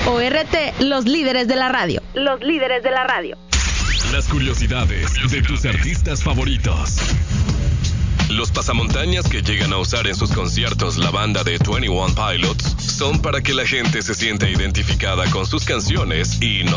ORT, los líderes de la radio. Los líderes de la radio. Las curiosidades de tus artistas favoritos. Los pasamontañas que llegan a usar en sus conciertos la banda de 21 Pilots son para que la gente se sienta identificada con sus canciones y no